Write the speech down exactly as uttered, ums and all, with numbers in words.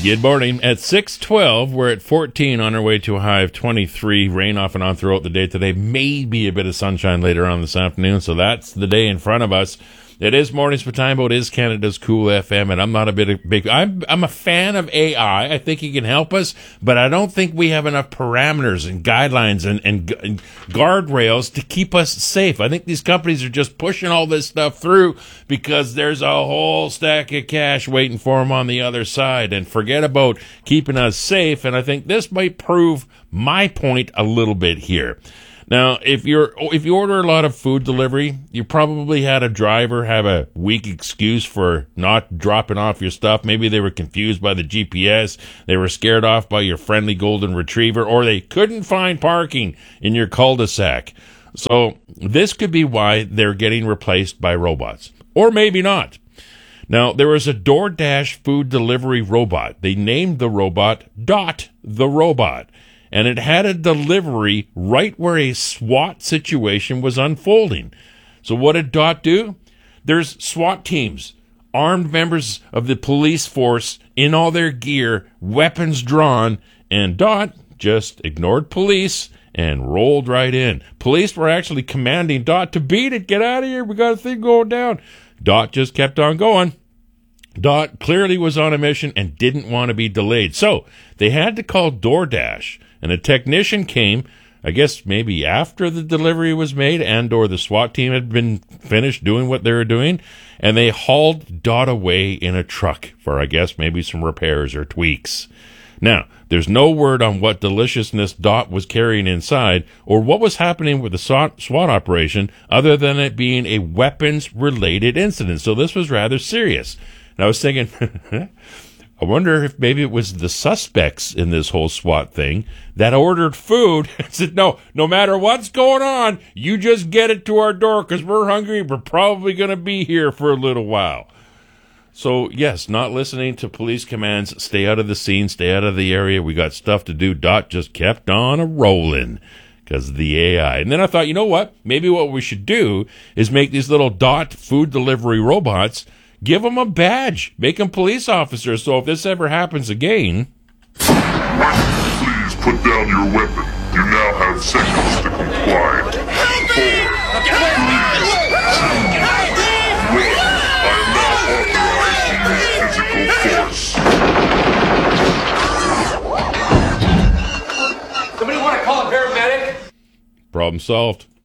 Good morning. At six twelve, we're at fourteen on our way to a high of twenty-three. Rain off and on throughout the day today. Maybe a bit of sunshine later on this afternoon, so that's the day in front of us. It is Mornings with Timebo. It is Canada's Cool F M, and I'm not a bit of big. I'm I'm a fan of A I. I think it can help us, but I don't think we have enough parameters and guidelines and, and, and guardrails to keep us safe. I think these companies are just pushing all this stuff through because there's a whole stack of cash waiting for them on the other side, and forget about keeping us safe. And I think this might prove my point a little bit here. Now, if you're if you order a lot of food delivery, you probably had a driver have a weak excuse for not dropping off your stuff. Maybe they were confused by the G P S, they were scared off by your friendly golden retriever, or they couldn't find parking in your cul-de-sac. So this could be why they're getting replaced by robots. Or maybe not. Now, there was a DoorDash food delivery robot. They named the robot Dot the Robot. And it had a delivery right where a SWAT situation was unfolding. So what did Dot do? There's SWAT teams, armed members of the police force in all their gear, weapons drawn, and Dot just ignored police and rolled right in. Police were actually commanding Dot to beat it, get out of here, we got a thing going down. Dot just kept on going. Dot clearly was on a mission and didn't want to be delayed. So they had to call DoorDash. And a technician came, I guess maybe after the delivery was made and or the SWAT team had been finished doing what they were doing, and they hauled Dot away in a truck for, I guess, maybe some repairs or tweaks. Now, there's no word on what deliciousness Dot was carrying inside or what was happening with the SWAT operation other than it being a weapons-related incident. So this was rather serious. And I was thinking... I wonder if maybe it was the suspects in this whole SWAT thing that ordered food and said, no, no matter what's going on, you just get it to our door because we're hungry. We're probably going to be here for a little while. So, yes, not listening to police commands, stay out of the scene, stay out of the area. We got stuff to do. Dot just kept on a rolling because of the A I. And then I thought, you know what? Maybe what we should do is make these little Dot food delivery robots. Give them a badge. Make them police officers, so if this ever happens again... Please put down your weapon. You now have seconds to comply. Four, three, two, one. I am now authorized to use physical force. Somebody want to call a paramedic? Problem solved.